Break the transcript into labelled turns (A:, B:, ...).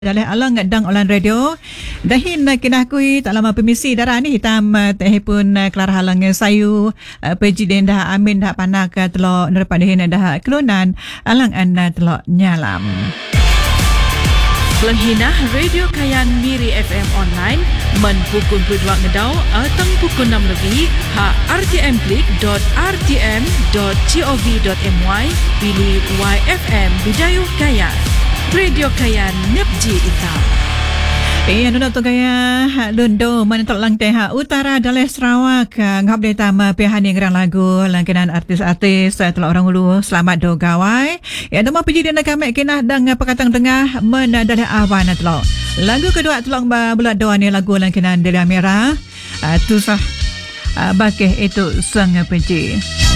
A: Dalam alang dang olan radio dahin kinakui tak lama permisi darah ni hitam tehipun kelar halang sayu presiden dah amin dah panak telok daripada hin dah kelunan alang anda telok nyalam
B: Langhinah Radio Kayan Miri FM online men pukul 22 ngedau atang pukul 6 lebih rtm.rtm.gov.my pilih YFM Bidayuh Kayan Radio Kayan Nepji Ita.
A: Anu tu gaya Lundo menentuk lang teh utara Daleh Sarawak ngap de tama pihan yang gerang lagu langkinan artis-artis telok orang ulu selamat do gawai. Ya demo piji dia kami kinah dang perkatang tengah menadalah awan telok. Lagu kedua telok bulat doa ni lagu langkinan Delia Merah. Tu sah bakeh itu sang piji.